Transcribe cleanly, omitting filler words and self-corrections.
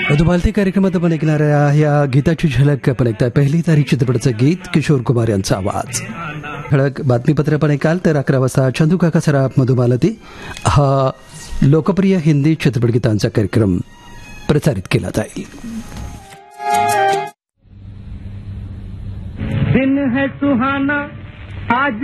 मधुमालती कार्यक्रमात आपण ऐकणाऱ्या या गीताची झलक आपण ऐकताय. पहिली तारीख चित्रपटाचं गीत, किशोर कुमार यांचा आवाज. ठळक बातमीपत्र आपण ऐकाल तर 11 वाजता चंदू काका सराफ मधुमालती हा लोकप्रिय हिंदी चित्रपट गीतांचा कार्यक्रम प्रसारित केला जाईल. दिन है सुहाना आज